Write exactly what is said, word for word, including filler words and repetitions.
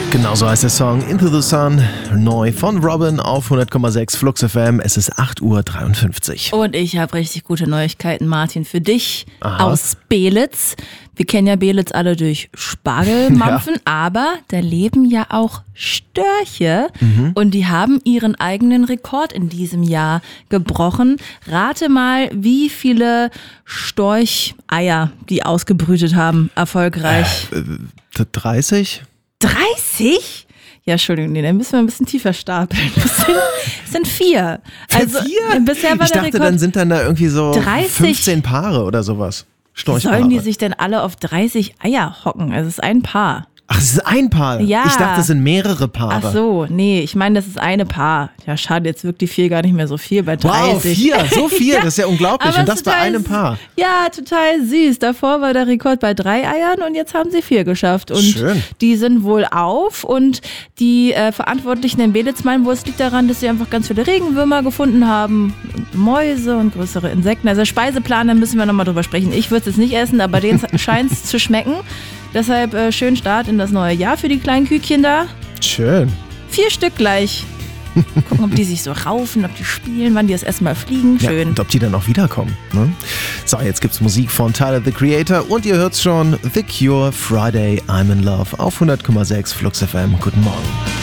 Genau so heißt der Song Into the Sun, neu von Robin auf hundert Komma sechs Flux F M. Es ist acht Uhr dreiundfünfzig. Und ich habe richtig gute Neuigkeiten, Martin, für dich. Aha. Aus Belitz. Wir kennen ja Belitz alle durch Spargelmampfen, ja. Aber da leben ja auch Störche mhm. und die haben ihren eigenen Rekord in diesem Jahr gebrochen. Rate mal, wie viele Storcheier die ausgebrütet haben, erfolgreich. Äh, dreißig? dreißig? Ja, Entschuldigung, nee, dann müssen wir ein bisschen tiefer stapeln. Das sind, das sind vier. Also vier? Bisher war ich der dachte, Rekord dann sind dann da irgendwie so dreißig. fünfzehn Paare oder sowas. Storchpaare. Sollen die sich denn alle auf dreißig Eier hocken? Also es ist ein Paar. Ach, es ist ein Paar? Ja. Ich dachte, es sind mehrere Paare. Ach so, nee, ich meine, das ist eine Paar. Ja, schade, jetzt wirkt die vier gar nicht mehr so viel bei dreißig. Wow, vier, so viel, ja, das ist ja unglaublich. Und das bei total, einem Paar. Ja, total süß. Davor war der Rekord bei drei Eiern und jetzt haben sie vier geschafft. Und Schön. Die sind wohl auf und die äh, Verantwortlichen in Belitz meinen wohl, es liegt daran, dass sie einfach ganz viele Regenwürmer gefunden haben, und Mäuse und größere Insekten. Also Speiseplan, da müssen wir nochmal drüber sprechen. Ich würde es jetzt nicht essen, aber denen scheint es zu schmecken. Deshalb äh, schönen Start in das neue Jahr für die kleinen Küken da. Schön. Vier Stück gleich. Gucken, ob die sich so raufen, ob die spielen, wann die das erstmal fliegen. Schön. Ja, und ob die dann auch wiederkommen. Ne? So, jetzt gibt's Musik von Tyler, the Creator. Und ihr hört's schon, The Cure, Friday, I'm in Love auf hundert Komma sechs Flux F M. Guten Morgen.